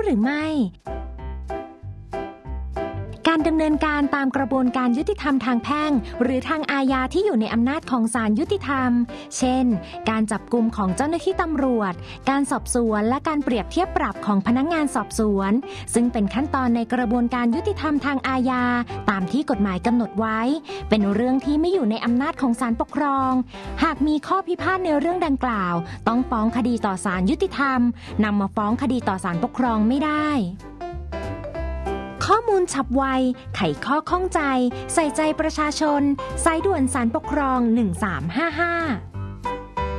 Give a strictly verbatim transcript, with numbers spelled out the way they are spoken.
หรือไม่การดำเนินการตามกระบวนการยุติธรรมทางแพ่งหรือทางอาญาที่อยู่ในอำนาจของศาลยุติธรรมเช่นการจับกุมของเจ้าหน้าที่ตำรวจการสอบสวนและการเปรียบเทียบปรับของพนักงานสอบสวนซึ่งเป็นขั้นตอนในกระบวนการยุติธรรมทางอาญาตามที่กฎหมายกำหนดไว้เป็นเรื่องที่ไม่อยู่ในอำนาจของศาลปกครองหากมีข้อพิพาทในเรื่องดังกล่าวต้องฟ้องคดีต่อศาลยุติธรรมนำมาฟ้องคดีต่อศาลปกครองไม่ได้ข้อมูลฉับไวไขข้อข้องใจใส่ใจประชาชนสายด่วนศาลปกครองหนึ่งสามห้าห้า